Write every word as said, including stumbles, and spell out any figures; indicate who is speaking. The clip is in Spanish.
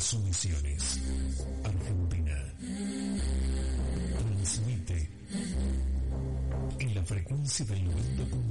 Speaker 1: Paso Misiones, Argentina. Transmite en la frecuencia del noventa punto